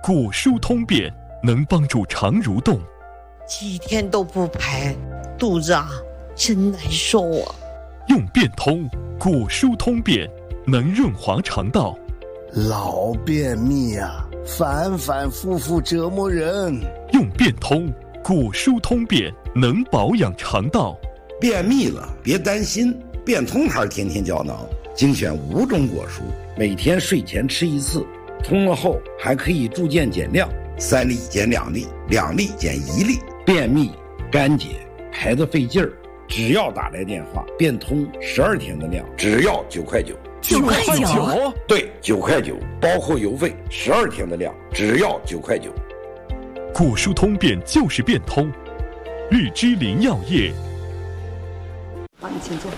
骨疏通便能帮助肠蠕动。 几天都不排，肚子真难受啊。 用便通骨疏通便能润滑肠道。 老便秘反反复复折磨人。 用便通骨疏通便能保养肠道。 便秘了别担心，便通牌天天胶囊精选5种果蔬，每天睡前吃1次，通了后还可以逐渐减量，3粒减2粒，2粒减1粒。便秘干结排得费劲儿，只要打来电话，便通12天的量，只要9块9。 9块9？ 对，9块9，包括邮费，12天的量，只要9块9。 骨疏通便就是便通，绿芝林药业。 帮你请坐。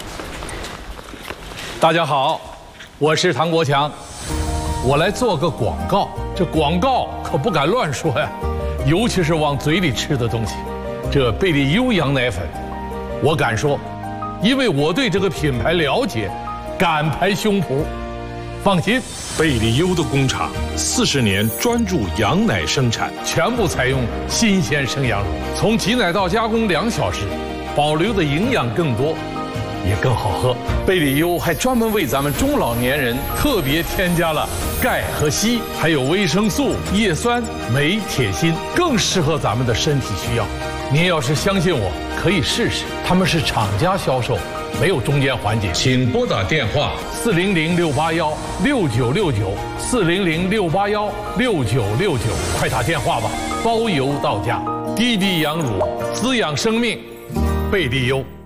大家好，我是唐国强，我来做个广告。这广告可不敢乱说呀，尤其是往嘴里吃的东西。这贝利优羊奶粉，我敢说，因为我对这个品牌了解，敢拍胸脯。放心， 贝利优的工厂40年专注羊奶生产， 全部采用新鲜生羊乳，从挤奶到加工2小时，保留的营养更多，也更好喝。贝利优还专门为咱们中老年人特别添加了钙和硒，还有维生素、叶酸、镁、铁、锌，更适合咱们的身体需要。您要是相信我，可以试试。他们是厂家销售，没有中间环节。请拨打电话400-681-6969，400-681-6969，快打电话吧，包邮到家。滴滴羊乳滋养生命，贝利优。